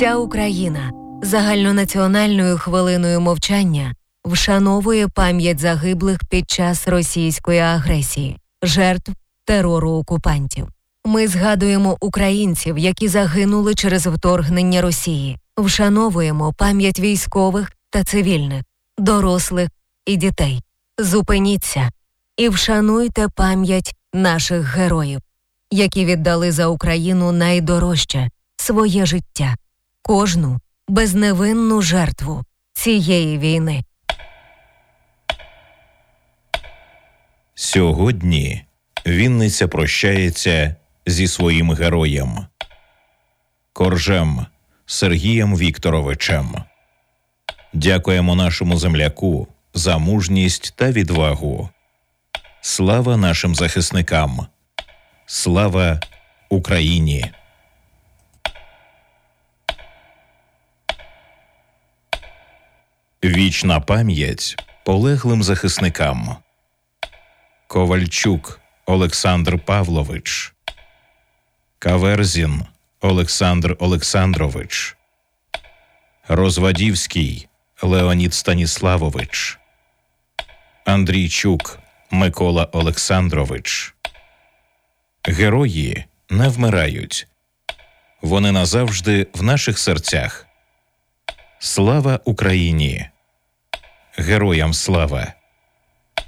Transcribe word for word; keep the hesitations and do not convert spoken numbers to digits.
Вся Україна загальнонаціональною хвилиною мовчання вшановує пам'ять загиблих під час російської агресії, жертв терору окупантів. Ми згадуємо українців, які загинули через вторгнення Росії. Вшановуємо пам'ять військових та цивільних, дорослих і дітей. Зупиніться і вшануйте пам'ять наших героїв, які віддали за Україну найдорожче – своє життя, кожну безневинну жертву цієї війни. Сьогодні Вінниця прощається зі своїм героєм – Коржем Сергієм Вікторовичем. Дякуємо нашому земляку за мужність та відвагу. Слава нашим захисникам! Слава Україні! Вічна пам'ять полеглим захисникам. Ковальчук Олександр Павлович, Каверзін Олександр Олександрович, Розвадівський Леонід Станіславович, Андрійчук Микола Олександрович. Герої не вмирають. Вони назавжди в наших серцях. Слава Україні! Героям слава!